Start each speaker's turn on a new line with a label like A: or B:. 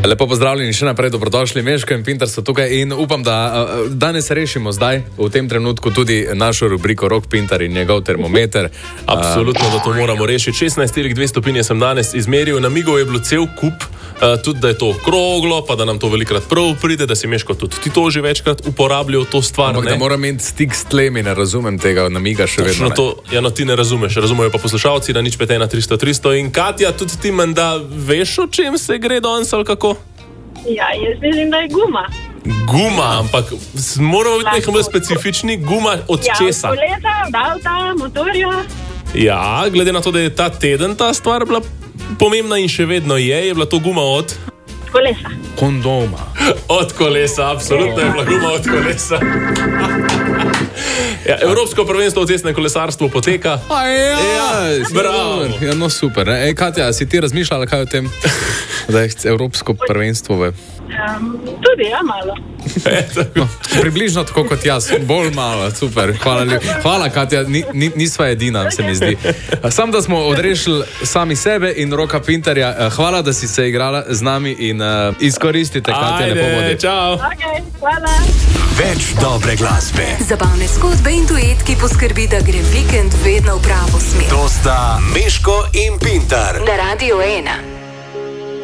A: Lepo pozdravljeni, še naprej dobrodošli. Meško in Pintar so tukaj in upam, da danes rešimo zdaj, v tem trenutku, tudi našo rubriko Rok Pintar in njegov termometer.
B: Absolutno, da to moramo rešiti. 16,2 stopinje sem danes izmeril, namigov je bilo cel kup, tudi da je to okroglo, pa da nam to velikrat prav pride, da si Meško tudi ti to že večkrat uporabljal, to stvar.
A: Ampak da moram imeti stik s tlemi, ne razumem tega, namiga še vedno.
B: No, ti ne razumeš, razumejo pa poslušalci, da nič 5 na 300 in Katja, tudi ti menda veš, o čem se gre danes ali kako?
C: Ja, jaz mislim, da je guma.
B: Guma, ampak moramo biti nekaj bolj specifični. Guma od česa?
C: Ja, od kolesa, od avta, motorja.
B: Ja, glede na to, da je ta teden ta stvar bila pomembna in še vedno je bila to guma od
C: kolesa.
A: Kondoma.
B: Od kolesa, absolutno je bila guma od kolesa. Ja, Evropsko prvenstvo v cestnem kolesarstvu poteka.
A: Bravo. Ja, no super. Katja, si ti razmišljala kaj o tem, da je Evropsko prvenstvo v...
C: Tudi, ja, malo.
A: No, približno tako kot jaz, bolj malo, super. Hvala Katja, nisva edina, se mi zdi. Sam, da smo odrešili sami sebe in Roka Pintarja. Hvala, da si se igrala z nami in izkoristite, Katja, lepo vodi.
B: Čau.
C: Okay, hvala.
D: Več dobre glasbe.
E: Zabavne zgodbe in duet, ki poskrbi, da gre vikend vedno v pravo smer.
D: To sta Meško in Pintar.
E: Na Radio 1.